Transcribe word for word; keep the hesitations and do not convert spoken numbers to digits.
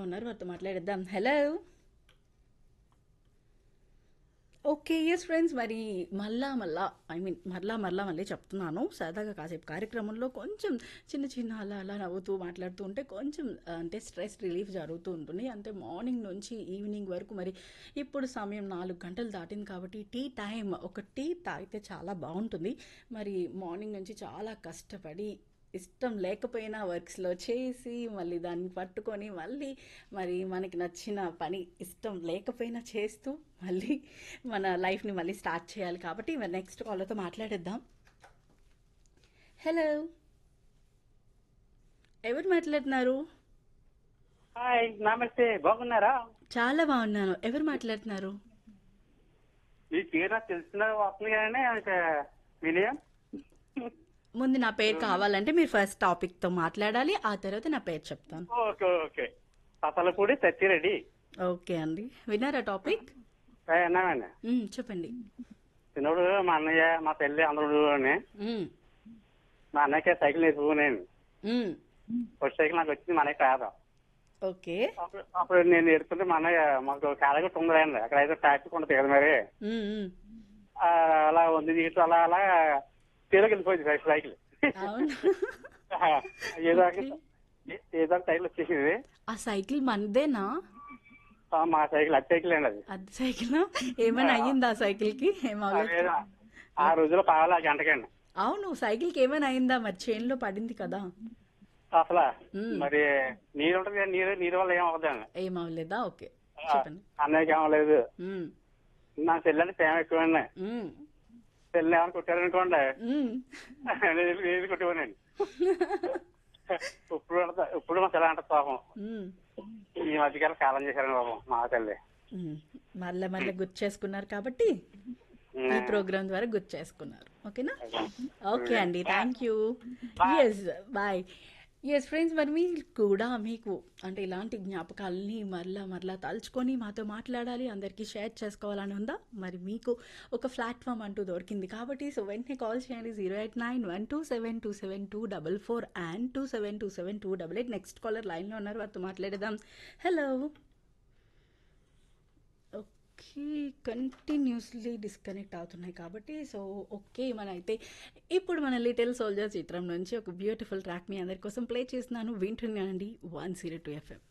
ఉన్నారు, వారితో మాట్లాడేద్దాం. హలో. ఓకే. Yes friends. మరి మళ్ళా మళ్ళా ఐ మీన్ మరలా మరలా మళ్ళీ చెప్తున్నాను. సరదాగా కాసేపు కార్యక్రమంలో కొంచెం చిన్న చిన్న అలా అలా నవ్వుతూ మాట్లాడుతూ ఉంటే కొంచెం ఆ, అంటే స్ట్రెస్ రిలీఫ్ జరుగుతూ ఉంటుంది. అంటే మార్నింగ్ నుంచి ఈవినింగ్ వరకు మరి ఇప్పుడు సమయం నాలుగు గంటలు దాటింది కాబట్టి టీ టైం ఒక టీ తాగితే చాలా బాగుంటుంది. మరి మార్నింగ్ నుంచి చాలా కష్టపడి ఇష్టం లేకపోయినా వర్క్స్లో చేసి మళ్ళీ దాన్ని పట్టుకొని మళ్ళీ మరి మనకి నచ్చిన పని ఇష్టం లేకపోయినా చేస్తూ మళ్ళీ మన లైఫ్ని మళ్ళీ స్టార్ట్ చేయాలి కాబట్టి మరి నెక్స్ట్ కాలర్తో మాట్లాడేద్దాం. హలో. ఎవరు మాట్లాడుతున్నారు? హాయ్ నమస్తే బాగున్నారా? చాలా బాగున్నాను. ఎవరు మాట్లాడుతున్నారు? మీ పేరు నాకు తెలిసిన వస్తుంది కానీ ఇంకా విలియం. ముందు నా పేరు కావాలంటే మీరు ఫస్ట్ టాపిక్తో మాట్లాడాలి, ఆ తర్వాత నా పేరు చెప్తాను. Okay okay అసలపూడి Satya Reddy. ఓకే అండి, విన్నారా టాపిక్? విన్నామండి. మ్, చెప్పండి. చిన్నప్పుడు మా అన్నయ్య మా తల్లి అందరూ అని మ్, మా అన్నయ్యకి సైకిల్ నేర్చుకున్నాను. మ్, ఫస్ట్ సైకిల్ నాకు వచ్చింది మా అన్నయ్య కాదు. ఓకే. అప్పుడు అప్పుడు నేను నేర్చుకుంటే మా అన్నయ్య మాకు కాలగొట్టు ఉండదండి, అక్కడ అయితే ట్రాఫిక్ ఉండదు కదా మరి. మ్, మ్. ఆ, అలా ఉంది తీసు అలా అలా తీలోకి వెళ్ళిపోయింది ఫస్ట్ సైకిల్. అవును. ఏదో ఓకే. ఏదో సైకిల్ వచ్చేసింది. ఆ సైకిల్ మనదేనా? ఆ, మా సైకిల్ అది సైకిల్ అండి అది. అది సైకిల్ ఏమైనా అయ్యిందా? ఆ సైకిల్ కి ఏం అవ్వలేదు. అదేదో ఆ రోజుల్లో పావాలా గంటకండి అవును, సైకిల్ కి ఏమైనా అయిందా? మరి చైన్ లో పడింది కదా. అసలు. మ్. మరి నీరు ఉంటుంది కదా, నీరు నీరు వల్ల ఏం అవ్వదండి. ఏం అవ్వలేదా? ఓకే, ఆ, చెప్పండి. అన్నయ్యకి ఏమలేదు. మ్, నా చెల్లంటే ప్రేమ ఎక్కువండి. మ్, చెల్లి ఏమైనా కొట్టారనుకోండి మ్. నేను నేను కొట్టుకోనండి. ఇప్పుడు అంట- ఇప్పుడు మా చెల్ల అంటే పాపం మ్, ఈ మధ్యకాలం కాలం చేశారండి పాపం మా తల్లి. మ్. మళ్ళా మళ్ళీ గుర్తు చేసుకున్నారు కాబట్టి ఈ ప్రోగ్రామ్ ద్వారా గుర్తు చేసుకున్నారు. ఓకేనా? ఓకే అండి, thank you. Yes, bye. Yes friends, మరి మీరు కూడా మీకు అంటే ఇలాంటి జ్ఞాపకాలని మరలా మరలా తలుచుకొని మాతో మాట్లాడాలి, అందరికీ షేర్ చేసుకోవాలని ఉందా? మరి మీకు ఒక ప్లాట్ఫామ్ అంటూ దొరికింది కాబట్టి సో వెంటనే కాల్ చేయండి. Zero eight nine one two seven two seven two double four and two seven two seven two double eight. Next caller లైన్లో ఉన్నారు, వారితో మాట్లాడేద్దాం. హలో. ఓకే, కంటిన్యూస్లీ డిస్కనెక్ట్ అవుతున్నాయి కాబట్టి సో ఓకే, మన అయితే ఇప్పుడు మన లిటిల్ సోల్జర్ చిత్రం నుంచి ఒక బ్యూటిఫుల్ ట్రాక్ మీ అందరి కోసం ప్లే చేస్తున్నాను. వింటున్నానండి వన్ జీరో టూ ఎఫ్ఎం.